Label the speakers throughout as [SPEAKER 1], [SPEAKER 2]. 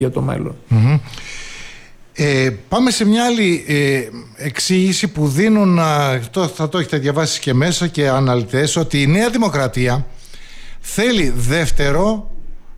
[SPEAKER 1] για το μέλλον.
[SPEAKER 2] Πάμε σε μια άλλη εξήγηση που δίνουν, θα το έχετε διαβάσει και μέσα και αναλυτές, ότι η Νέα Δημοκρατία θέλει δεύτερο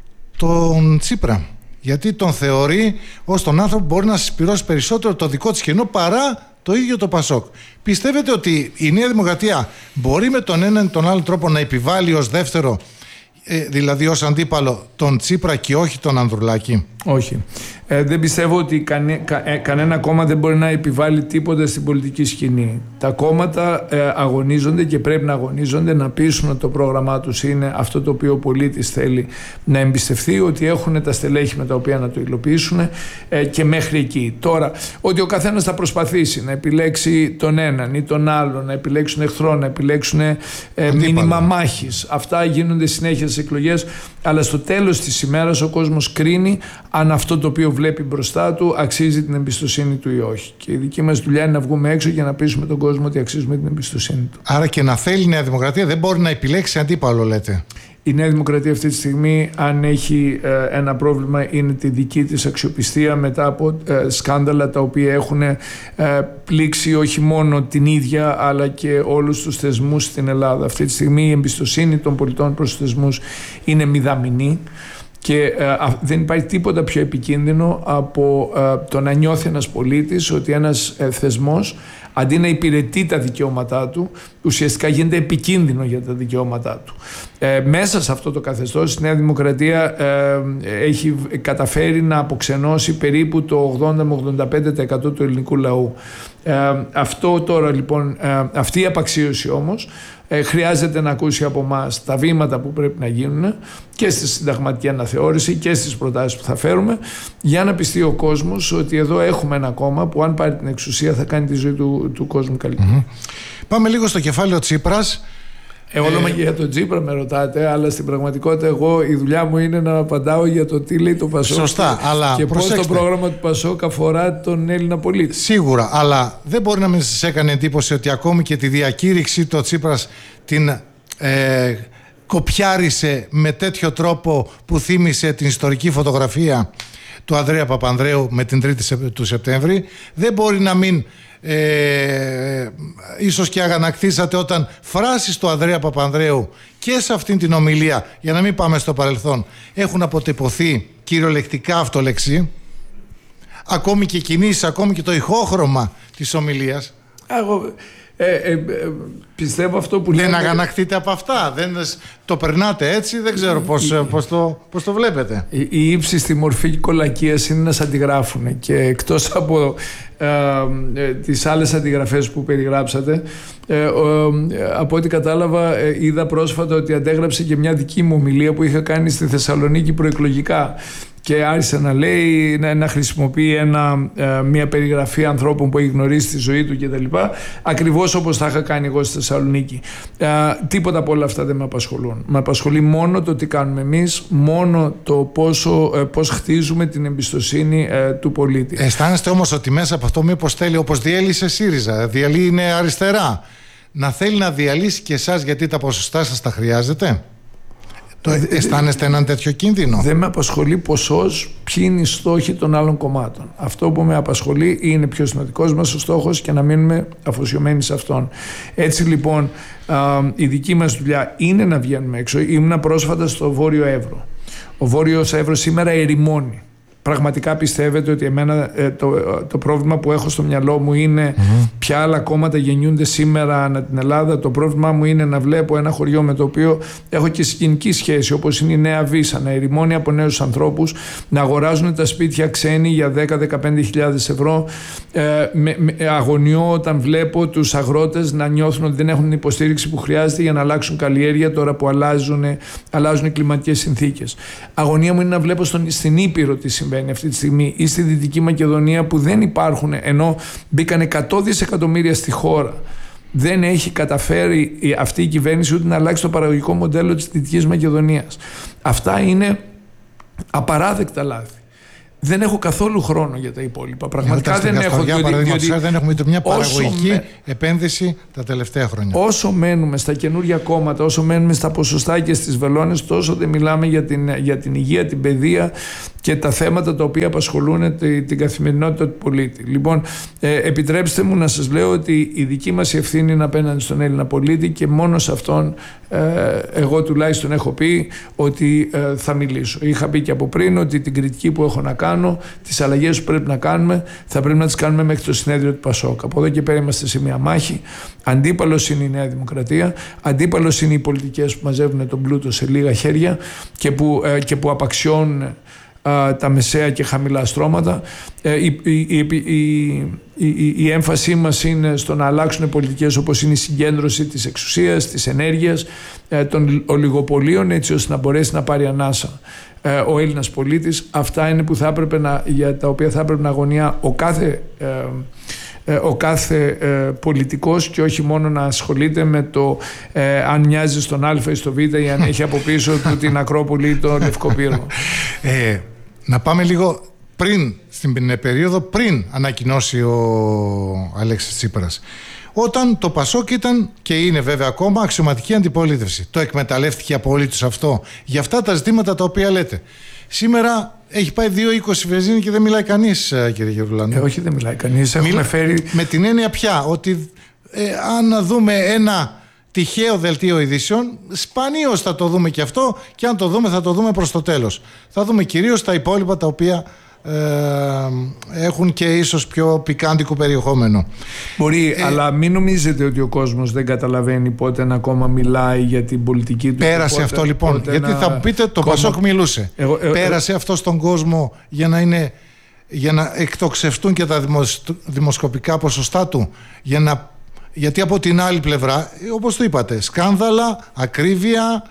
[SPEAKER 2] τον Τσίπρα, γιατί τον θεωρεί ως τον άνθρωπο που μπορεί να συσπυρώσει περισσότερο το δικό της κοινό παρά το ίδιο το Πασόκ. Πιστεύετε ότι η Νέα Δημοκρατία μπορεί με τον έναν ή τον άλλο τρόπο να επιβάλλει ως δεύτερο, δηλαδή ως αντίπαλο, τον Τσίπρα και όχι τον Ανδρουλάκη?
[SPEAKER 1] Όχι. Δεν πιστεύω ότι κανένα κόμμα δεν μπορεί να επιβάλλει τίποτα στην πολιτική σκηνή. Τα κόμματα αγωνίζονται και πρέπει να αγωνίζονται, να πείσουν ότι το πρόγραμμά τους είναι αυτό το οποίο ο πολίτης θέλει να εμπιστευτεί, ότι έχουν τα στελέχη με τα οποία να το υλοποιήσουν, και μέχρι εκεί. Τώρα, ότι ο καθένας θα προσπαθήσει να επιλέξει τον έναν ή τον άλλον, να επιλέξουν εχθρό, να επιλέξουν μήνυμα μάχης. Αυτά γίνονται συνέχεια στις εκλογές, αλλά στο τέλος της ημέρας ο κόσμος κρίνει αν αυτό το οποίο βλέπει μπροστά του αξίζει την εμπιστοσύνη του ή όχι. Και η δική μας δουλειά είναι να βγούμε έξω και να πείσουμε τον κόσμο ότι αξίζουμε την εμπιστοσύνη του.
[SPEAKER 2] Άρα και να θέλει η Νέα Δημοκρατία δεν μπορεί να επιλέξει αντίπαλο, λέτε?
[SPEAKER 1] Η Νέα Δημοκρατία αυτή τη στιγμή, αν έχει ένα πρόβλημα, είναι τη δική της αξιοπιστία μετά από σκάνδαλα τα οποία έχουν πλήξει όχι μόνο την ίδια αλλά και όλους τους θεσμούς στην Ελλάδα. Αυτή τη στιγμή η εμπιστοσύνη των πολιτών προς τους θεσμούς είναι μηδαμινή. Και δεν υπάρχει τίποτα πιο επικίνδυνο από το να νιώθει ένας πολίτης ότι ένας θεσμός, αντί να υπηρετεί τα δικαιώματά του, ουσιαστικά γίνεται επικίνδυνο για τα δικαιώματά του. Μέσα σε αυτό το καθεστώς η Νέα Δημοκρατία έχει καταφέρει να αποξενώσει περίπου το 80 με 85% του ελληνικού λαού. Αυτό τώρα λοιπόν, αυτή η απαξίωση όμως χρειάζεται να ακούσει από εμάς τα βήματα που πρέπει να γίνουν και στη συνταγματική αναθεώρηση και στις προτάσεις που θα φέρουμε, για να πιστεί ο κόσμος ότι εδώ έχουμε ένα κόμμα που αν πάρει την εξουσία θα κάνει τη ζωή του κόσμου καλύτερη.
[SPEAKER 2] Πάμε λίγο στο κεφάλαιο Τσίπρας.
[SPEAKER 1] Όλο για τον Τσίπρα με ρωτάτε, αλλά στην πραγματικότητα η δουλειά μου είναι να απαντάω για το τι λέει το Πασόκ.
[SPEAKER 2] Σωστά, αλλά
[SPEAKER 1] και πώς το πρόγραμμα του Πασόκ αφορά τον Έλληνα πολίτη.
[SPEAKER 2] Σίγουρα, αλλά δεν μπορεί να μην σας έκανε εντύπωση ότι ακόμη και τη διακήρυξη το Τσίπρας την κοπιάρισε με τέτοιο τρόπο που θύμισε την ιστορική φωτογραφία του Ανδρέα Παπανδρέου με την 3η του Σεπτέμβρη. Δεν μπορεί να μην ίσως και αγανακτήσατε όταν φράσεις του Ανδρέα Παπανδρέου και σε αυτήν την ομιλία, για να μην πάμε στο παρελθόν, έχουν αποτυπωθεί κυριολεκτικά αυτολεξί, ακόμη και κινήσεις, ακόμη και το ηχόχρωμα της ομιλίας.
[SPEAKER 1] Πιστεύω αυτό που λέτε.
[SPEAKER 2] Δεν αγανακτείτε από αυτά, δεν το περνάτε έτσι, δεν ξέρω πώς το βλέπετε.
[SPEAKER 1] Η ύψιστη μορφή κολακίας είναι να σε αντιγράφουν, και εκτός από τις άλλες αντιγραφές που περιγράψατε, από ό,τι κατάλαβα είδα πρόσφατα ότι αντέγραψε και μια δική μου ομιλία που είχα κάνει στη Θεσσαλονίκη προεκλογικά και άρχισε να λέει, να χρησιμοποιεί μια περιγραφή ανθρώπων που έχει γνωρίσει τη ζωή του κτλ. Ακριβώς όπως θα είχα κάνει εγώ στη Θεσσαλονίκη. Τίποτα από όλα αυτά δεν με απασχολούν. Με απασχολεί μόνο το τι κάνουμε εμείς, μόνο το πώς χτίζουμε την εμπιστοσύνη του πολίτη.
[SPEAKER 2] Αισθάνεστε όμως ότι μέσα από αυτό μήπως θέλει, όπως διέλυσε ΣΥΡΙΖΑ, διαλύει Νέα Αριστερά, να θέλει να διαλύσει και εσάς γιατί τα ποσοστά σας τα χρειάζεται? Αισθάνεστε έναν τέτοιο κίνδυνο?
[SPEAKER 1] Δεν με απασχολεί ποσός ποιοι είναι οι στόχοι των άλλων κομμάτων. Αυτό που με απασχολεί είναι ποιος είναι ο δικός μας ο στόχος και να μείνουμε αφοσιωμένοι σε αυτόν. Έτσι λοιπόν η δική μας δουλειά είναι να βγαίνουμε έξω. Ήμουν πρόσφατα στο Βόρειο Εύρο. Ο Βόρειος Εύρος σήμερα ερημώνει. Πραγματικά πιστεύετε ότι εμένα το πρόβλημα που έχω στο μυαλό μου είναι ποια άλλα κόμματα γεννιούνται σήμερα ανά την Ελλάδα? Το πρόβλημά μου είναι να βλέπω ένα χωριό με το οποίο έχω και συγκινική σχέση, όπως είναι η Νέα Βύσα, να ερημώνει από νέους ανθρώπους, να αγοράζουν τα σπίτια ξένοι για 10-15.000 ευρώ. Αγωνιώ όταν βλέπω τους αγρότες να νιώθουν ότι δεν έχουν την υποστήριξη που χρειάζεται για να αλλάξουν καλλιέργεια τώρα που αλλάζουν οι κλιματικές συνθήκες. Αγωνία μου είναι να βλέπω στην Ήπειρο τι συμβαίνει αυτή τη στιγμή, ή στη Δυτική Μακεδονία που δεν υπάρχουν, ενώ μπήκαν 100 δισεκατομμύρια στη χώρα. Δεν έχει καταφέρει αυτή η κυβέρνηση ούτε να αλλάξει το παραγωγικό μοντέλο της Δυτικής Μακεδονίας. Αυτά είναι απαράδεκτα λάθη. δεν έχω καθόλου χρόνο για τα υπόλοιπα. Πραγματικά δεν έχω.
[SPEAKER 2] Διότι δεν έχουμε μια παραγωγική επένδυση τα τελευταία χρόνια.
[SPEAKER 1] Όσο μένουμε στα καινούργια κόμματα, όσο μένουμε στα ποσοστά και στις βελόνες, τόσο δεν μιλάμε για την υγεία, την παιδεία και τα θέματα τα οποία απασχολούν την καθημερινότητα του πολίτη. Λοιπόν, επιτρέψτε μου να σας λέω ότι η δική μας ευθύνη είναι απέναντι στον Έλληνα πολίτη και μόνο σε αυτόν εγώ τουλάχιστον έχω πει ότι θα μιλήσω. Είχα πει και από πριν ότι την κριτική που έχω να κάνω, τις αλλαγές που πρέπει να κάνουμε, θα πρέπει να τις κάνουμε μέχρι το συνέδριο του Πασόκ. Από εδώ και πέρα είμαστε σε μια μάχη. Αντίπαλος είναι η Νέα Δημοκρατία, αντίπαλος είναι οι πολιτικές που μαζεύουν τον πλούτο σε λίγα χέρια και που απαξιώνουν τα μεσαία και χαμηλά στρώματα. Η έμφασή μας είναι στο να αλλάξουν πολιτικές όπως είναι η συγκέντρωση της εξουσίας, της ενέργειας, των ολιγοπολίων, έτσι ώστε να μπορέσει να πάρει ανάσα ο Έλληνας πολίτης. Αυτά είναι που για τα οποία θα έπρεπε να αγωνιά ο κάθε πολιτικός και όχι μόνο να ασχολείται με το αν μοιάζει στον Α ή στο Β ή αν έχει από πίσω του την Ακρόπολη ή το Λευκό Πύργο.
[SPEAKER 2] Να πάμε λίγο στην περίοδο πριν ανακοινώσει ο Αλέξης Τσίπρας. Όταν το Πασόκ ήταν και είναι βέβαια ακόμα αξιωματική αντιπολίτευση. Το εκμεταλλεύτηκε απολύτως αυτό για αυτά τα ζητήματα τα οποία λέτε. Σήμερα έχει πάει 2,20 βενζίνη και δεν μιλάει κανείς, κύριε Γερουλάνο.
[SPEAKER 1] Όχι, δεν μιλάει κανείς. Έχουμε φέρει...
[SPEAKER 2] Με την έννοια πια ότι αν δούμε ένα τυχαίο δελτίο ειδήσεων, σπανίως θα το δούμε και αυτό, και αν το δούμε θα το δούμε προς το τέλος. Θα δούμε κυρίως τα υπόλοιπα τα οποία έχουν και ίσως πιο πικάντικο περιεχόμενο.
[SPEAKER 1] Μπορεί, αλλά μην νομίζετε ότι ο κόσμος δεν καταλαβαίνει πότε ένα κόμμα μιλάει για την πολιτική του.
[SPEAKER 2] Πέρασε αυτό λοιπόν, γιατί θα μου πείτε το Πασόκ μιλούσε. Πέρασε αυτό στον κόσμο για να εκτοξευτούν και τα δημοσκοπικά ποσοστά του, γιατί από την άλλη πλευρά, όπως το είπατε, σκάνδαλα, ακρίβεια,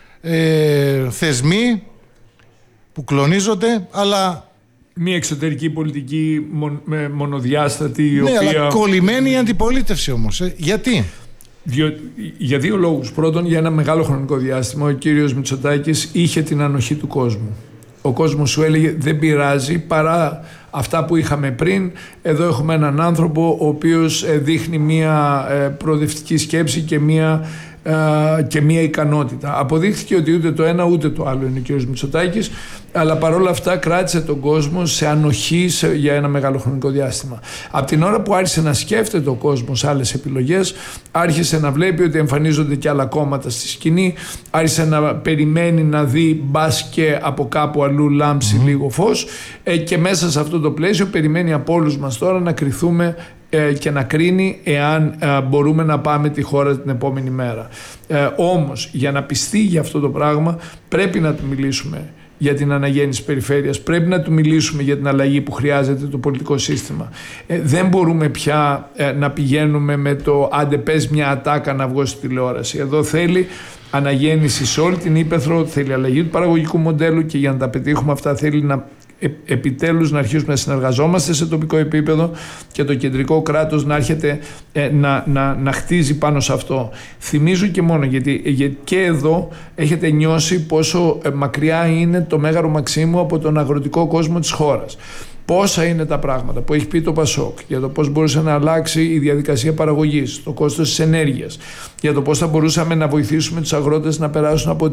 [SPEAKER 2] θεσμοί που κλονίζονται, αλλά...
[SPEAKER 1] Μια εξωτερική πολιτική μονοδιάστατη, η
[SPEAKER 2] οποία...
[SPEAKER 1] αλλά
[SPEAKER 2] κολλημένη η αντιπολίτευση όμως. Γιατί?
[SPEAKER 1] Για δύο λόγους. Πρώτον, για ένα μεγάλο χρονικό διάστημα ο κύριος Μητσοτάκης είχε την ανοχή του κόσμου. Ο κόσμος σου έλεγε δεν πειράζει, παρά αυτά που είχαμε πριν, εδώ έχουμε έναν άνθρωπο ο οποίος δείχνει μια προοδευτική σκέψη και μια ικανότητα. Αποδείχθηκε ότι ούτε το ένα ούτε το άλλο είναι ο κ. Μητσοτάκης, αλλά παρόλα αυτά κράτησε τον κόσμο σε ανοχή για ένα μεγάλο χρονικό διάστημα. Από την ώρα που άρχισε να σκέφτεται ο κόσμος άλλες επιλογές, άρχισε να βλέπει ότι εμφανίζονται και άλλα κόμματα στη σκηνή, άρχισε να περιμένει να δει μπας και από κάπου αλλού λάμψει λίγο φως, και μέσα σε αυτό το πλαίσιο περιμένει από όλους μας τώρα να κριθούμε και να κρίνει εάν μπορούμε να πάμε τη χώρα την επόμενη μέρα. Όμως για να πιστεί για αυτό το πράγμα πρέπει να του μιλήσουμε για την αναγέννηση περιφέρειας, πρέπει να του μιλήσουμε για την αλλαγή που χρειάζεται το πολιτικό σύστημα. Δεν μπορούμε πια να πηγαίνουμε με το άντε πες μια ατάκα να βγω στη τηλεόραση. Εδώ θέλει αναγέννηση σε όλη την ύπαιθρο, θέλει αλλαγή του παραγωγικού μοντέλου και για να τα πετύχουμε αυτά θέλει να επιτέλους να αρχίσουμε να συνεργαζόμαστε σε τοπικό επίπεδο και το κεντρικό κράτος να έρχεται να χτίζει πάνω σε αυτό. Θυμίζω και μόνο γιατί και εδώ έχετε νιώσει πόσο μακριά είναι το Μέγαρο Μαξίμου από τον αγροτικό κόσμο της χώρας. Πόσα είναι τα πράγματα που έχει πει το Πασόκ για το πώς μπορούσε να αλλάξει η διαδικασία παραγωγής, το κόστος της ενέργειας, για το πώς θα μπορούσαμε να βοηθήσουμε τους αγρότες να περάσουν από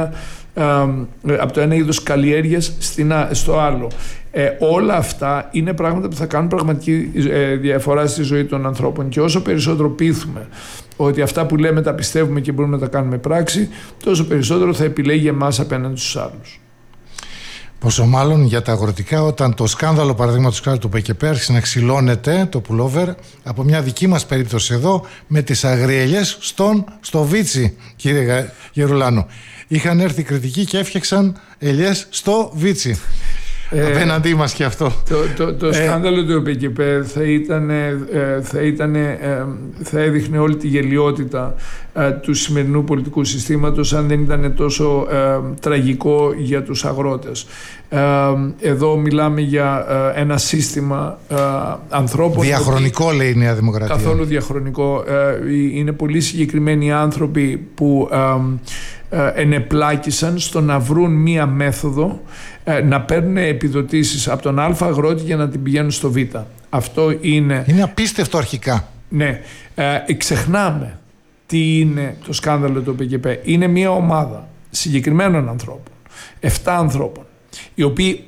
[SPEAKER 1] το ένα είδος καλλιέργειας στο άλλο. Όλα αυτά είναι πράγματα που θα κάνουν πραγματική διαφορά στη ζωή των ανθρώπων, και όσο περισσότερο πείθουμε ότι αυτά που λέμε τα πιστεύουμε και μπορούμε να τα κάνουμε πράξη, τόσο περισσότερο θα επιλέγει εμάς απέναντι στους άλλους.
[SPEAKER 2] Πόσο μάλλον για τα αγροτικά, όταν το σκάνδαλο παραδείγματος χάρη του ΠΚΠ άρχισε να ξυλώνεται το pullover από μια δική μας περίπτωση εδώ με τις αγριελιές στο Βίτσι, κύριε Γερουλάνο. Είχαν έρθει κριτικοί και έφτιαξαν ελιές στο Βίτσι. Απέναντί μας και αυτό.
[SPEAKER 1] Το σκάνδαλο του ΠΚΠ θα έδειχνε όλη τη γελοιότητα του σημερινού πολιτικού συστήματος αν δεν ήταν τόσο τραγικό για τους αγρότες. Εδώ μιλάμε για ένα σύστημα ανθρώπων.
[SPEAKER 2] Διαχρονικό λέει η Νέα Δημοκρατία.
[SPEAKER 1] Καθόλου διαχρονικό. Είναι πολύ συγκεκριμένοι άνθρωποι που ενεπλάκησαν στο να βρουν μία μέθοδο να παίρνουν επιδοτήσεις από τον Α αγρότη για να την πηγαίνουν στο Β. Αυτό είναι
[SPEAKER 2] απίστευτο αρχικά.
[SPEAKER 1] Ναι, ξεχνάμε τι είναι το σκάνδαλο του ΠΚΠ. Είναι μία ομάδα συγκεκριμένων ανθρώπων, 7 ανθρώπων, οι οποίοι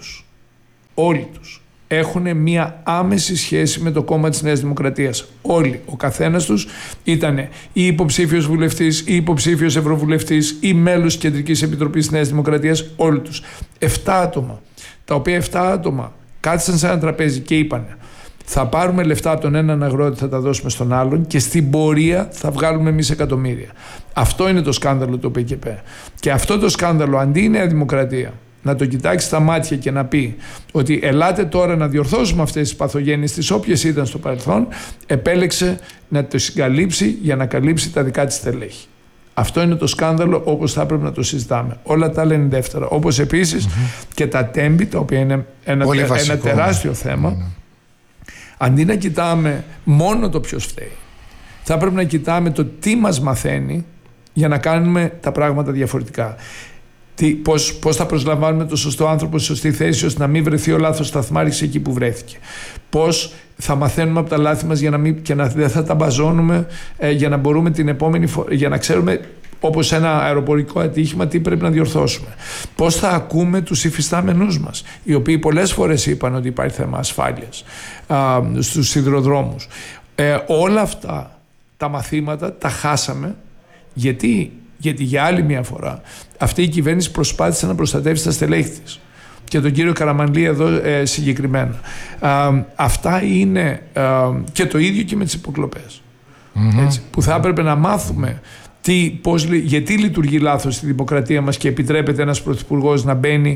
[SPEAKER 1] όλοι τους έχουν μία άμεση σχέση με το κόμμα της Νέας Δημοκρατίας. Όλοι, ο καθένας τους ήταν ή υποψήφιος βουλευτής, ή υποψήφιος ευρωβουλευτής, ή μέλος Κεντρικής Επιτροπής της Νέας Δημοκρατίας. Όλοι τους. 7 άτομα, τα οποία 7 άτομα κάθισαν σε ένα τραπέζι και είπανε: θα πάρουμε λεφτά από τον έναν αγρότη, θα τα δώσουμε στον άλλον και στην πορεία θα βγάλουμε εμείς εκατομμύρια. Αυτό είναι το σκάνδαλο του ΠΚΠ. Και αυτό το σκάνδαλο, αντί η Νέα Δημοκρατία να το κοιτάξει στα μάτια και να πει ότι ελάτε τώρα να διορθώσουμε αυτές τις παθογένειες, τις όποιες ήταν στο παρελθόν, επέλεξε να το συγκαλύψει για να καλύψει τα δικά της στελέχη. Αυτό είναι το σκάνδαλο όπως θα έπρεπε να το συζητάμε. Όλα τα άλλα είναι δεύτερα. Όπως επίσης και τα τέμπη, τα οποία είναι ένα τεράστιο θέμα. Αντί να κοιτάμε μόνο το ποιος φταίει, θα πρέπει να κοιτάμε το τι μας μαθαίνει για να κάνουμε τα πράγματα διαφορετικά. Πώς θα προσλαμβάνουμε το σωστό άνθρωπο στη σωστή θέση ώστε να μην βρεθεί ο λάθος σταθμάρχης εκεί που βρέθηκε. Πώς θα μαθαίνουμε από τα λάθη μας και δεν θα τα μπαζώνουμε για να μπορούμε την επόμενη φορά, για να ξέρουμε όπως ένα αεροπορικό ατύχημα τι πρέπει να διορθώσουμε. Πώς θα ακούμε τους υφιστάμενούς μας, οι οποίοι πολλές φορές είπαν ότι υπάρχει θέμα ασφάλειας στους σιδηροδρόμους. Όλα αυτά τα μαθήματα τα χάσαμε. Γιατί για άλλη μια φορά αυτή η κυβέρνηση προσπάθησε να προστατεύσει τα στελέχη της και τον κύριο Καραμανλή εδώ συγκεκριμένα. Αυτά είναι και το ίδιο και με τις υποκλοπές, που θα έπρεπε να μάθουμε γιατί λειτουργεί λάθος στη δημοκρατία μας και επιτρέπεται ένας πρωθυπουργός να μπαίνει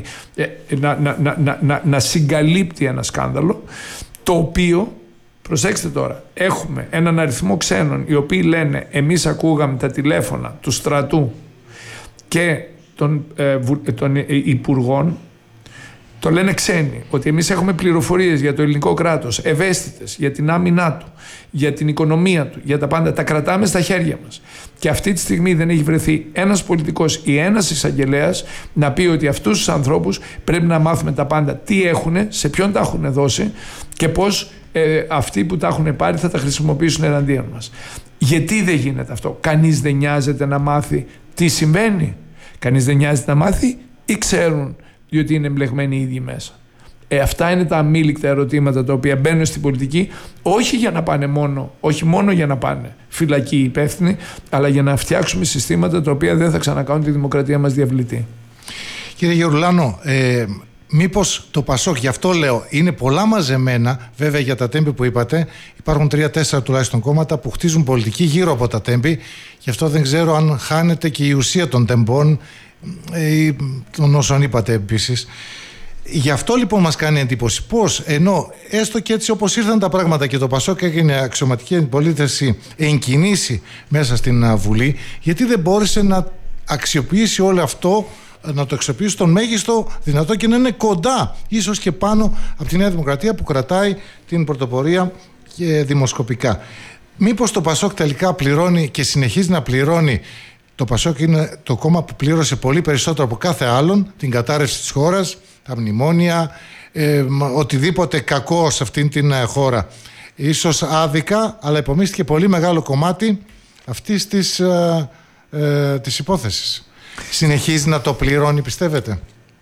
[SPEAKER 1] να συγκαλύπτει ένα σκάνδαλο, το οποίο, προσέξτε τώρα, έχουμε έναν αριθμό ξένων οι οποίοι λένε εμείς ακούγαμε τα τηλέφωνα του στρατού και των υπουργών, το λένε ξένοι, ότι εμείς έχουμε πληροφορίες για το ελληνικό κράτος, ευαίσθητες για την άμυνά του, για την οικονομία του, για τα πάντα, τα κρατάμε στα χέρια μας. Και αυτή τη στιγμή δεν έχει βρεθεί ένας πολιτικός ή ένας εισαγγελέας να πει ότι αυτούς τους ανθρώπους πρέπει να μάθουμε τα πάντα, τι έχουν, σε ποιον τα έχουν δώσει και πώς αυτοί που τα έχουν πάρει θα τα χρησιμοποιήσουν εναντίον μας. Γιατί δεν γίνεται αυτό? Κανείς δεν νοιάζεται να μάθει τι συμβαίνει? Κανείς δεν νοιάζεται να μάθει ή ξέρουν διότι είναι εμπλεγμένοι οι ίδιοι μέσα? Αυτά είναι τα αμήλικτα ερωτήματα τα οποία μπαίνουν στην πολιτική, όχι μόνο για να πάνε φυλακοί υπεύθυνοι, αλλά για να φτιάξουμε συστήματα τα οποία δεν θα ξανακάνουν τη δημοκρατία μας διαβλητή.
[SPEAKER 2] Κύριε Γερουλάνο, μήπως το Πασόκ, γι' αυτό λέω, είναι πολλά μαζεμένα, βέβαια για τα τέμπη που είπατε, υπάρχουν 3-4 τουλάχιστον κόμματα που χτίζουν πολιτική γύρω από τα τέμπη, γι' αυτό δεν ξέρω αν χάνεται και η ουσία των τεμπών, των όσων είπατε επίσης. Γι' αυτό λοιπόν μας κάνει εντύπωση πως, ενώ έστω και έτσι όπως ήρθαν τα πράγματα και το Πασόκ έγινε αξιωματική αντιπολίτευση εγκινήσει μέσα στην Βουλή, γιατί δεν μπόρεσε να αξιοποιήσει όλο αυτό, να το αξιοποιήσει στον μέγιστο δυνατό και να είναι κοντά, ίσως και πάνω από τη Νέα Δημοκρατία που κρατάει την πρωτοπορία και δημοσκοπικά. Μήπως το Πασόκ τελικά πληρώνει και συνεχίζει να πληρώνει? Το Πασόκ είναι το κόμμα που πλήρωσε πολύ περισσότερο από κάθε άλλον την κατάρρευση της χώρας, τα μνημόνια, οτιδήποτε κακό σε αυτήν την χώρα. Ίσως άδικα, αλλά υπομείστηκε πολύ μεγάλο κομμάτι αυτής της υπόθεσης. Συνεχίζει να το πληρώνει, πιστεύετε?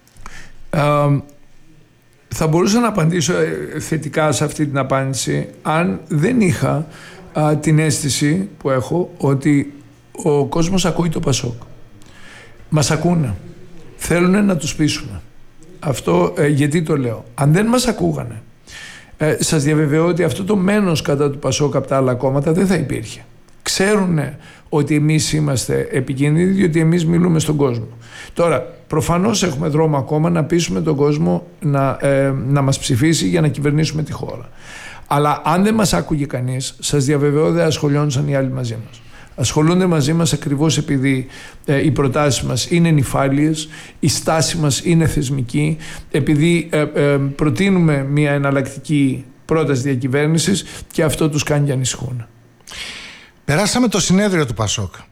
[SPEAKER 1] Θα μπορούσα να απαντήσω θετικά σε αυτή την απάντηση αν δεν είχα την αίσθηση που έχω ότι ο κόσμος ακούει το Πασόκ. Μας ακούνε. Θέλουν να τους πείσουμε. Αυτό γιατί το λέω? Αν δεν μας ακούγανε, σας διαβεβαιώ ότι αυτό το μένος κατά του Πασόκ από τα άλλα κόμματα δεν θα υπήρχε. Ξέρουν ότι εμείς είμαστε επικίνδυνοι διότι εμείς μιλούμε στον κόσμο. Τώρα, προφανώς έχουμε δρόμο ακόμα να πείσουμε τον κόσμο να μας ψηφίσει για να κυβερνήσουμε τη χώρα. Αλλά αν δεν μας άκουγε κανείς, σας διαβεβαιώ δεν ασχολιόντουσαν οι άλλοι μαζί μας. Ασχολούνται μαζί μας ακριβώς επειδή οι προτάσεις μας είναι νηφάλιες, η στάση μας είναι θεσμική, επειδή προτείνουμε μια εναλλακτική πρόταση διακυβέρνησης και αυτό τους κάνει και ανησυχούν.
[SPEAKER 2] Περάσαμε το συνέδριο του Πασόκ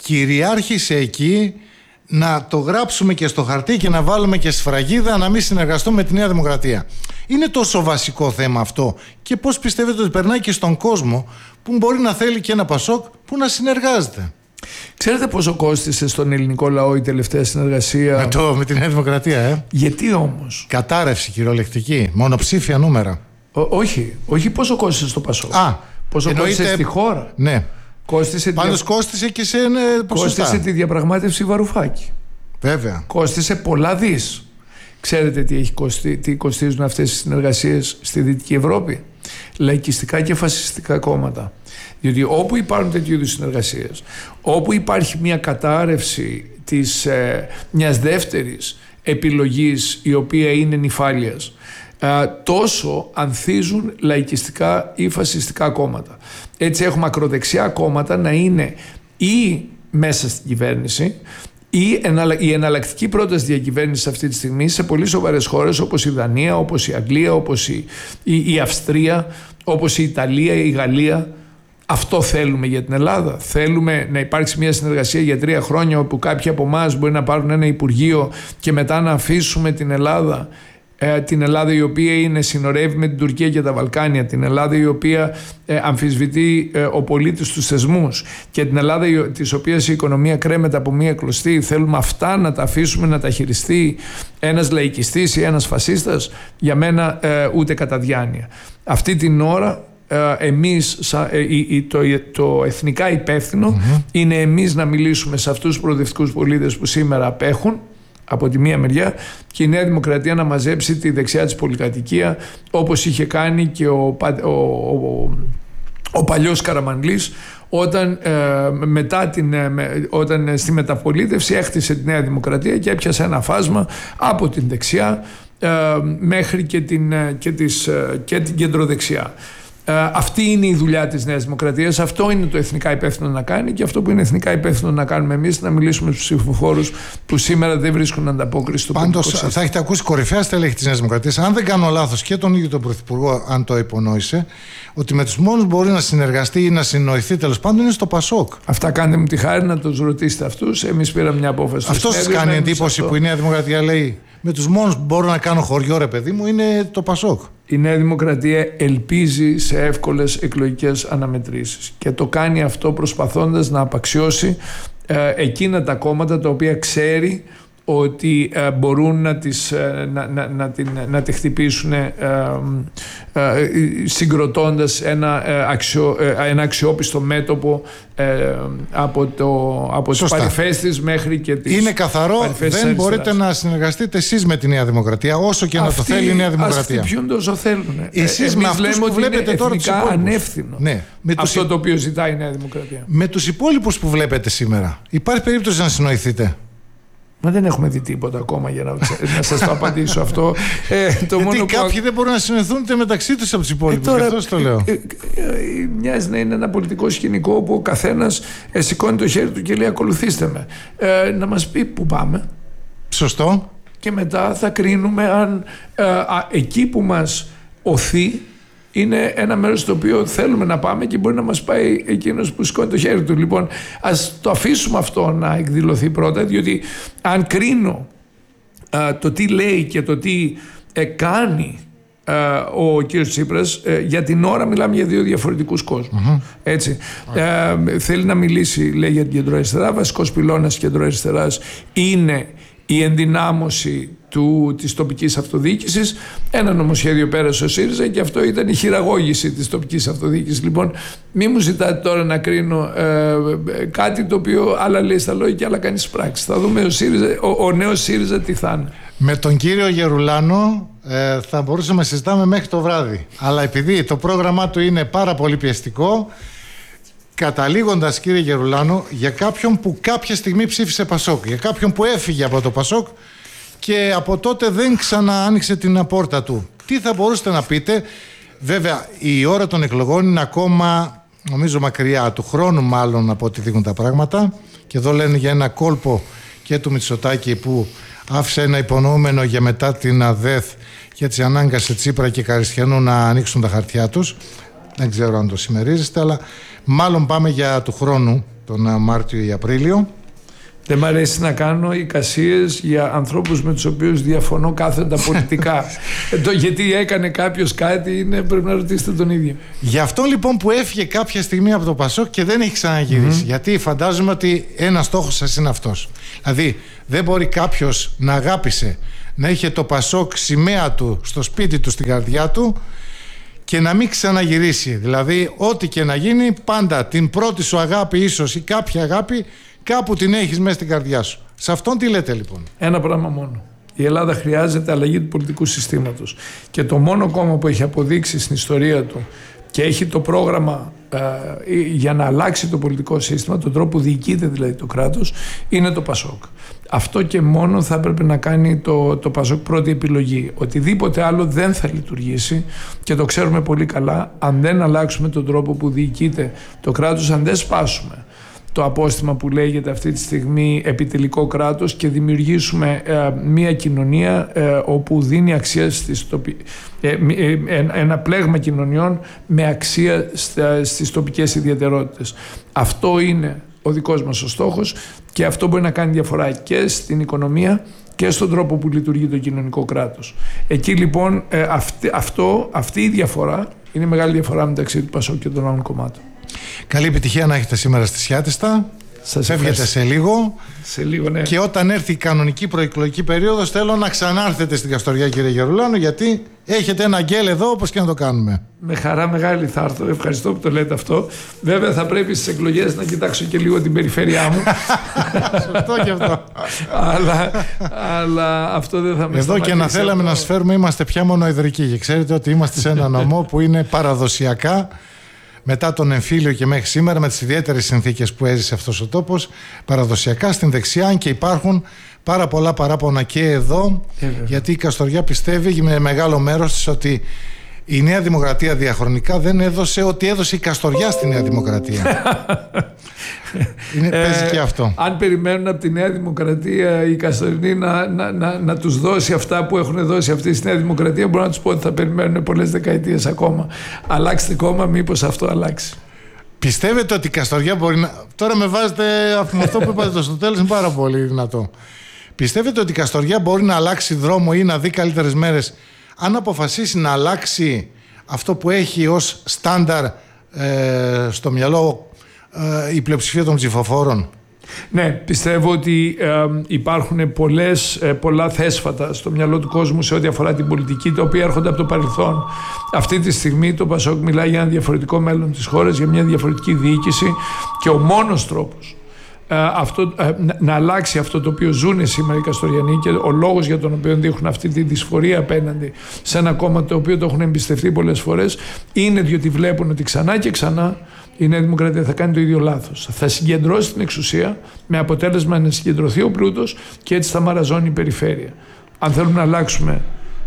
[SPEAKER 2] κυριάρχησε εκεί να το γράψουμε και στο χαρτί και να βάλουμε και σφραγίδα να μην συνεργαστούμε με τη Νέα Δημοκρατία. Είναι τόσο βασικό θέμα αυτό, και πώς πιστεύετε ότι περνάει και στον κόσμο που μπορεί να θέλει και ένα Πασόκ που να συνεργάζεται?
[SPEAKER 1] Ξέρετε πόσο κόστισε στον ελληνικό λαό η τελευταία συνεργασία
[SPEAKER 2] με τη Νέα Δημοκρατία?
[SPEAKER 1] Γιατί όμως?
[SPEAKER 2] Κατάρρευση κυριολεκτική, μονοψήφια νούμερα.
[SPEAKER 1] Όχι πόσο κόστισε στο Πασόκ. Πόσο κόστισε στη χώρα.
[SPEAKER 2] Ναι.
[SPEAKER 1] Πάντως
[SPEAKER 2] κόστισε και σε ποσοστά.
[SPEAKER 1] Κόστισε τη διαπραγμάτευση Βαρουφάκη.
[SPEAKER 2] Βέβαια.
[SPEAKER 1] Κόστισε πολλά δις. Ξέρετε τι κοστίζουν αυτές οι συνεργασίες στη Δυτική Ευρώπη? Λαϊκιστικά και φασιστικά κόμματα. Διότι όπου υπάρχουν τέτοιου είδους συνεργασίες, όπου υπάρχει μια κατάρρευση μιας δεύτερης επιλογής η οποία είναι νηφάλιας, τόσο ανθίζουν λαϊκιστικά ή φασιστικά κόμματα. Έτσι έχουμε ακροδεξιά κόμματα να είναι ή μέσα στην κυβέρνηση, ή η εναλλακτική πρόταση διακυβέρνηση αυτή τη στιγμή σε πολύ σοβαρές χώρες όπως η Δανία, όπως η Αγγλία, όπως η Αυστρία, όπως η Ιταλία, η Γαλλία. Αυτό θέλουμε για την Ελλάδα? Θέλουμε να υπάρξει μια συνεργασία για 3 χρόνια όπου κάποιοι από εμάς μπορεί να πάρουν ένα υπουργείο και μετά να αφήσουμε την Ελλάδα η οποία συνορεύει με την Τουρκία και τα Βαλκάνια, την Ελλάδα η οποία αμφισβητεί ο πολίτης τους θεσμούς, και την Ελλάδα της οποίας η οικονομία κρέμεται από μία κλωστή? Θέλουμε αυτά να τα αφήσουμε να τα χειριστεί ένας λαϊκιστής ή ένας φασίστας? Για μένα ούτε κατά διάνοια. Αυτή την ώρα εμείς το εθνικά υπεύθυνο είναι εμείς να μιλήσουμε σε αυτούς τους προοδευτικούς πολίτες που σήμερα απέχουν από τη μία μεριά, και η Νέα Δημοκρατία να μαζέψει τη δεξιά της πολυκατοικία, όπως είχε κάνει και ο παλιός Καραμανλής όταν στη μεταπολίτευση έχτισε τη Νέα Δημοκρατία και έπιασε ένα φάσμα από την δεξιά μέχρι και την κεντροδεξιά. Αυτή είναι η δουλειά της Νέας Δημοκρατίας. Αυτό είναι το εθνικά υπεύθυνο να κάνει, και αυτό που είναι εθνικά υπεύθυνο να κάνουμε εμείς, να μιλήσουμε στους ψηφοφόρους που σήμερα δεν βρίσκουν ανταπόκριση στο πολιτικό σύστημα.
[SPEAKER 2] Πάντως θα έχετε ακούσει κορυφαία στελέχη της Νέας Δημοκρατίας, αν δεν κάνω λάθος, και τον ίδιο τον Πρωθυπουργό, αν το υπονόησε, ότι με τους μόνους μπορεί να συνεργαστεί ή να συνοηθεί τέλος πάντων είναι στο Πασόκ.
[SPEAKER 1] Αυτά κάντε μου τη χάρη να τους ρωτήσετε αυτούς. Εμείς πήραμε μια απόφαση.
[SPEAKER 2] Αυτό σας κάνει εντύπωση που η Νέα Δημοκρατία λέει με τους μόνους που μπορώ να κάνω χωριό, ρε παιδί μου, είναι το Πασόκ?
[SPEAKER 1] Η Νέα Δημοκρατία ελπίζει σε εύκολες εκλογικές αναμετρήσεις και το κάνει αυτό προσπαθώντας να απαξιώσει εκείνα τα κόμματα τα οποία ξέρει ότι μπορούν να τη χτυπήσουν συγκροτώντας ένα αξιόπιστο μέτωπο από τις παρυφές της μέχρι και τις... Είναι
[SPEAKER 2] καθαρό, δεν μπορείτε να συνεργαστείτε εσείς με τη Νέα Δημοκρατία, όσο και να το θέλει η Νέα Δημοκρατία.
[SPEAKER 1] Αυτοί χτυπιούνται όσο θέλουν.
[SPEAKER 2] Εσείς με αυτούς που βλέπετε τώρα τους υπόλοιπους.
[SPEAKER 1] Ανεύθυνο αυτό το οποίο ζητάει η Νέα Δημοκρατία.
[SPEAKER 2] Με τους υπόλοιπους που βλέπετε σήμερα, υπάρχει περίπτωση να συνοηθείτε?
[SPEAKER 1] Μα δεν έχουμε δει τίποτα ακόμα για να σας το απαντήσω αυτό.
[SPEAKER 2] Γιατί κάποιοι δεν μπορούν να συνοηθούν μεταξύ τους από τους υπόλοιπους. Γι' αυτό το λέω.
[SPEAKER 1] Μοιάζει να είναι ένα πολιτικό σκηνικό όπου ο καθένας σηκώνει το χέρι του και λέει ακολουθήστε με. Να μας πει που πάμε.
[SPEAKER 2] Σωστό.
[SPEAKER 1] Και μετά θα κρίνουμε αν εκεί που μας οθεί είναι ένα μέρος στο οποίο θέλουμε να πάμε και μπορεί να μας πάει εκείνος που σηκώνει το χέρι του. Λοιπόν, ας το αφήσουμε αυτό να εκδηλωθεί πρώτα, διότι αν κρίνω το τι λέει και το τι κάνει ο κύριος Τσίπρας, για την ώρα μιλάμε για 2 διαφορετικούς κόσμους. Έτσι. Θέλει να μιλήσει, λέει, για την κεντροαριστερά. Βασικός πυλώνας της κεντροαριστεράς είναι η ενδυνάμωση της τοπικής αυτοδιοίκησης. Ένα νομοσχέδιο πέρασε ο ΣΥΡΙΖΑ και αυτό ήταν η χειραγώγηση της τοπικής αυτοδιοίκησης. Λοιπόν, μη μου ζητάτε τώρα να κρίνω κάτι το οποίο άλλα λέει στα λόγια και άλλα κάνει στις πράξεις. Θα δούμε ο νέος ΣΥΡΙΖΑ τι θα είναι.
[SPEAKER 2] Με τον κύριο Γερουλάνο θα μπορούσαμε να συζητάμε μέχρι το βράδυ. Αλλά επειδή το πρόγραμμά του είναι πάρα πολύ πιεστικό, καταλήγοντας, κύριε Γερουλάνο, για κάποιον που κάποια στιγμή ψήφισε Πασόκ, για κάποιον που έφυγε από το Πασόκ και από τότε δεν ξανά άνοιξε την πόρτα του, τι θα μπορούσατε να πείτε? Βέβαια η ώρα των εκλογών είναι ακόμα, νομίζω, μακριά, του χρόνου μάλλον, από ό,τι δείχνουν τα πράγματα, και εδώ λένε για ένα κόλπο και του Μητσοτάκη που άφησε ένα υπονοούμενο για μετά την ΑΔΕΘ και έτσι ανάγκασε Τσίπρα και Καριστιανού να ανοίξουν τα χαρτιά τους. Δεν ξέρω αν το συμμερίζεστε, αλλά μάλλον πάμε για του χρόνου. τον Μάρτιο ή Απρίλιο.
[SPEAKER 1] Δεν μ' αρέσει να κάνω εικασίες για ανθρώπους με τους οποίους διαφωνώ κάθετα πολιτικά. Γιατί έκανε κάποιος κάτι, πρέπει να ρωτήσετε τον ίδιο.
[SPEAKER 2] Γι' αυτό λοιπόν που έφυγε κάποια στιγμή από το Πασόκ και δεν έχει ξαναγυρίσει. Γιατί φαντάζομαι ότι ένας στόχος σας είναι αυτός. Δηλαδή δεν μπορεί κάποιος να αγάπησε, να είχε το Πασόκ σημαία του στο σπίτι του, στην καρδιά του, και να μην ξαναγυρίσει. Δηλαδή ό,τι και να γίνει, πάντα την πρώτη σου αγάπη, ίσως ή κάποια αγάπη, κάπου την έχεις μέσα στην καρδιά σου. Σε αυτόν τι λέτε λοιπόν?
[SPEAKER 1] Ένα πράγμα μόνο. Η Ελλάδα χρειάζεται αλλαγή του πολιτικού συστήματος. Και το μόνο κόμμα που έχει αποδείξει στην ιστορία του και έχει το πρόγραμμα για να αλλάξει το πολιτικό σύστημα, τον τρόπο που διοικείται δηλαδή το κράτος, είναι το Πασόκ. Αυτό και μόνο θα έπρεπε να κάνει το Πασόκ πρώτη επιλογή. Οτιδήποτε άλλο δεν θα λειτουργήσει, και το ξέρουμε πολύ καλά, αν δεν αλλάξουμε τον τρόπο που διοικείται το κράτος, αν δεν σπάσουμε το απόστημα που λέγεται αυτή τη στιγμή επιτελικό κράτος και δημιουργήσουμε μια κοινωνία όπου δίνει αξία ένα πλέγμα κοινωνιών με αξία στις τοπικές ιδιαιτερότητες. Αυτό είναι ο δικός μας ο στόχος, και αυτό μπορεί να κάνει διαφορά και στην οικονομία και στον τρόπο που λειτουργεί το κοινωνικό κράτος. Εκεί λοιπόν αυτή η διαφορά είναι μεγάλη διαφορά μεταξύ του Πασόκ και των άλλων κομμάτων.
[SPEAKER 2] Καλή επιτυχία να έχετε σήμερα στη Σιάτιστα. Φεύγετε σε λίγο.
[SPEAKER 1] Ναι.
[SPEAKER 2] Και όταν έρθει η κανονική προεκλογική περίοδος, θέλω να ξανάρθετε στην Καστοριά, κύριε Γερουλάνο, γιατί έχετε ένα γκέλ εδώ, όπως και να το κάνουμε.
[SPEAKER 1] Με χαρά μεγάλη θα έρθω. Ευχαριστώ που το λέτε αυτό. Βέβαια θα πρέπει στις εκλογές να κοιτάξω και λίγο την περιφέρειά μου.
[SPEAKER 2] Σωστό και αυτό.
[SPEAKER 1] αλλά αυτό δεν θα με
[SPEAKER 2] εδώ και να θέλαμε να σας φέρουμε, είμαστε πια μονοεδρικοί. Και ξέρετε ότι είμαστε σε ένα νομό που είναι παραδοσιακά, μετά τον εμφύλιο και μέχρι σήμερα, με τις ιδιαίτερες συνθήκες που έζησε αυτός ο τόπος, παραδοσιακά στην δεξιά, αν και υπάρχουν πάρα πολλά παράπονα και εδώ, γιατί η Καστοριά πιστεύει με μεγάλο μέρος της ότι η Νέα Δημοκρατία διαχρονικά δεν έδωσε ό,τι έδωσε η Καστοριά στη Νέα Δημοκρατία. Παίζει και αυτό.
[SPEAKER 1] Αν περιμένουν από τη Νέα Δημοκρατία οι Καστορινοί να τους δώσει αυτά που έχουν δώσει αυτή στη Νέα Δημοκρατία, μπορώ να τους πω ότι θα περιμένουν πολλές δεκαετίες ακόμα. Αλλάξτε κόμμα, μήπως αυτό αλλάξει.
[SPEAKER 2] Πιστεύετε ότι η Καστοριά μπορεί να... Τώρα με βάζετε από αυτό που είπατε στο τέλος, είναι πάρα πολύ δυνατό. Πιστεύετε ότι η Καστοριά μπορεί να αλλάξει δρόμο ή να δει καλύτερες μέρες αν αποφασίσει να αλλάξει αυτό που έχει ως στάνταρ στο μυαλό η πλειοψηφία των ψηφοφόρων?
[SPEAKER 1] Ναι, πιστεύω ότι υπάρχουν πολλά θέσφατα στο μυαλό του κόσμου σε ό,τι αφορά την πολιτική, τα οποία έρχονται από το παρελθόν. Αυτή τη στιγμή το Πασόκ μιλάει για ένα διαφορετικό μέλλον της χώρας, για μια διαφορετική διοίκηση, και ο μόνος τρόπος να αλλάξει αυτό το οποίο ζουν σήμερα οι Καστοριανοί, και ο λόγος για τον οποίο δείχνουν αυτή τη δυσφορία απέναντι σε ένα κόμμα το οποίο το έχουν εμπιστευτεί πολλές φορές, είναι διότι βλέπουν ότι ξανά και ξανά η Νέα Δημοκρατία θα κάνει το ίδιο λάθος. Θα συγκεντρώσει την εξουσία με αποτέλεσμα να συγκεντρωθεί ο πλούτος, και έτσι θα μαραζώνει η περιφέρεια. Αν θέλουμε να αλλάξουμε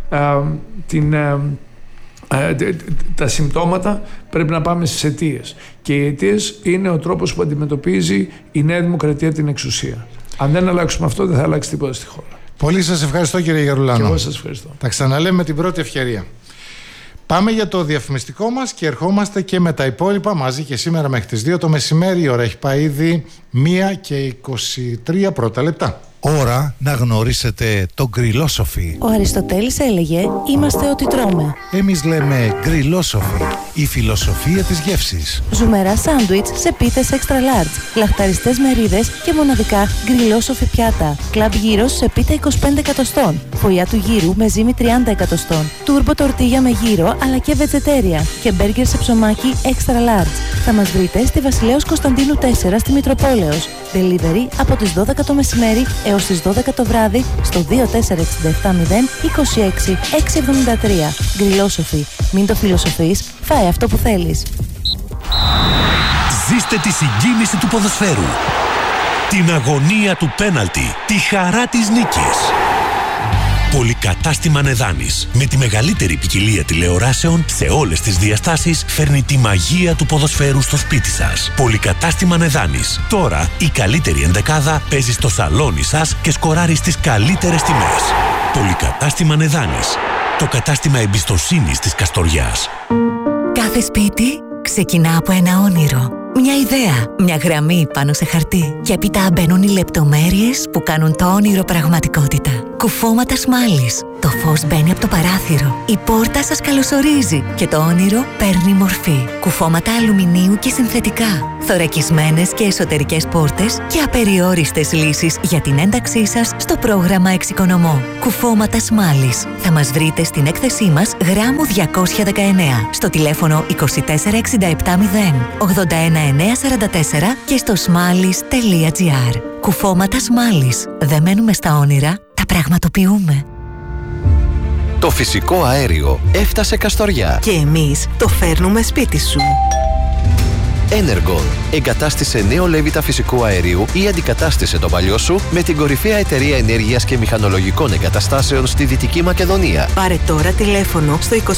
[SPEAKER 1] τα συμπτώματα, πρέπει να πάμε στις αιτίες. Και οι αιτίες είναι ο τρόπος που αντιμετωπίζει η Νέα Δημοκρατία την εξουσία. Αν δεν αλλάξουμε αυτό, δεν θα αλλάξει τίποτα στη χώρα.
[SPEAKER 2] Πολύ σας ευχαριστώ, κύριε Γερουλάνο.
[SPEAKER 1] Και εγώ σας ευχαριστώ.
[SPEAKER 2] Τα ξαναλέμε την πρώτη ευκαιρία. Πάμε για το διαφημιστικό μας και ερχόμαστε και με τα υπόλοιπα μαζί και σήμερα μέχρι τις 2 το μεσημέρι. Η ώρα έχει πάει ήδη 1:23 πρώτα λεπτά.
[SPEAKER 3] Ώρα να γνωρίσετε το γκριλόσοφι.
[SPEAKER 4] Ο Αριστοτέλης έλεγε «Είμαστε ό,τι τρώμε».
[SPEAKER 3] Εμείς λέμε γκριλόσοφι, η φιλοσοφία της γεύσης.
[SPEAKER 4] Ζουμερά σάντουιτς σε πίτες extra large, λαχταριστές μερίδες και μοναδικά γκριλόσοφι πιάτα. Κλαμπ γύρος σε πίτα 25 εκατοστών. Φωλιά του γύρου με ζύμη 30 εκατοστών. Τούρμπο τορτίγια με γύρο αλλά και βετζετέρια. Και μπέργκερ σε ψωμάκι extra large. Θα μας βρείτε στη Βασιλέως Κωνσταντίνου 4 στη Μητροπόλεως. Delivery από τις 12 το μεσημέρι έως τις 12 το βράδυ στο 24670 26 673. Γκριλόσοφι. Μην το φιλοσοφείς, φάε αυτό που θέλεις.
[SPEAKER 5] Ζήστε τη συγκίνηση του ποδοσφαίρου, την αγωνία του πέναλτι, τη χαρά της νίκης. Πολυκατάστημα Νεδάνης, με τη μεγαλύτερη ποικιλία τηλεοράσεων σε όλες τις διαστάσεις, φέρνει τη μαγεία του ποδοσφαίρου στο σπίτι σας. Πολυκατάστημα Νεδάνης. Τώρα η καλύτερη ενδεκάδα παίζει στο σαλόνι σας και σκοράρει στις καλύτερες τιμές. Πολυκατάστημα Νεδάνης. Το κατάστημα εμπιστοσύνης της Καστοριάς.
[SPEAKER 6] Κάθε σπίτι ξεκινά από ένα όνειρο. Μια ιδέα, μια γραμμή πάνω σε χαρτί. Και έπειτα μπαίνουν οι λεπτομέρειες που κάνουν το όνειρο πραγματικότητα. Κουφώματα Σμάλης. Το φως μπαίνει από το παράθυρο. Η πόρτα σας καλωσορίζει και το όνειρο παίρνει μορφή. Κουφώματα αλουμινίου και συνθετικά. Θωρακισμένες και εσωτερικές πόρτες και απεριόριστες λύσεις για την ένταξή σας στο πρόγραμμα Εξοικονομώ. Κουφώματα Σμάλης. Θα μας βρείτε στην έκθεσή μας γράμμου 219 στο τηλέφωνο 24670 81944 και στο smallis.gr. Κουφώματα Σμάλης. Δεν μένουμε στα όνειρα, τα πραγματοποιούμε.
[SPEAKER 7] Το φυσικό αέριο έφτασε Καστοριά.
[SPEAKER 6] Και εμείς το φέρνουμε σπίτι σου.
[SPEAKER 7] Energon. Εγκατάστησε νέο λέβητα φυσικού αερίου ή αντικατάστησε το παλιό σου με την κορυφαία εταιρεία ενέργειας και μηχανολογικών εγκαταστάσεων στη Δυτική Μακεδονία.
[SPEAKER 6] Πάρε τώρα τηλέφωνο στο 2467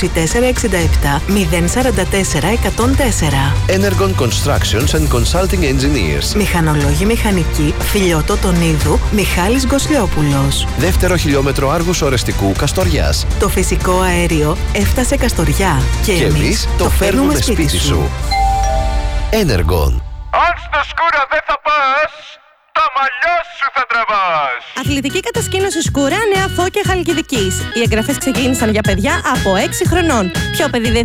[SPEAKER 6] 044 104.
[SPEAKER 7] Energon Constructions and Consulting Engineers.
[SPEAKER 6] Μηχανολόγοι μηχανικοί, Φιλιώτο Τονίδου, Μιχάλης Γκοσλιόπουλος.
[SPEAKER 7] Δεύτερο χιλιόμετρο Άργους Ορεστικού Καστοριάς.
[SPEAKER 6] Το φυσικό αέριο έφτασε Καστοριά και εμείς το φέρνουμε σπίτι σου.
[SPEAKER 7] Energon.
[SPEAKER 8] Αν στο Σκούρα δεν θα πας, τα μαλλιά σου θα τραβάς.
[SPEAKER 9] Αθλητική κατασκήνωση Σκούρα, Νέα Φώκια Χαλκιδικής. Οι εγγραφές ξεκίνησαν για παιδιά από 6 χρονών. Ποιο παιδί δεν